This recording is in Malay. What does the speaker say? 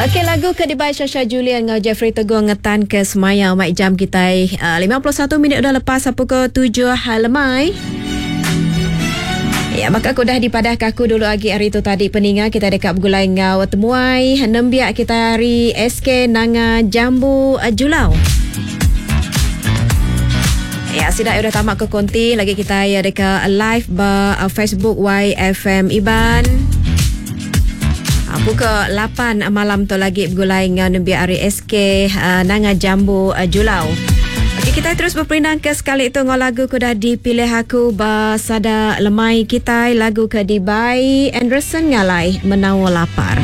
Okey, lagu ke di Syasha Julian dengan Jeffrey Teguh ngetan ke semaya mak jam kita 51 minit dah lepas pukul 7 halamai. Ya, maka aku dah dipadah kaku dulu lagi hari tu tadi peninga kita dekat bergulai ngau temuai nembiak kita hari SK Nanga Jambu Julau. Ya, sidak udah tamat ke konti lagi kita ya dekat live ba Facebook YFM Iban. Pukul 8 malam tu lagi bergulai dengan nembiak hari SK Nanga Jambu Julau. Okey, kita terus berpindah ke sekali itu ngau lagu ku dah dipilih aku basada lemai kita lagu ke di by Anderson Ngalai Menawar Lapar.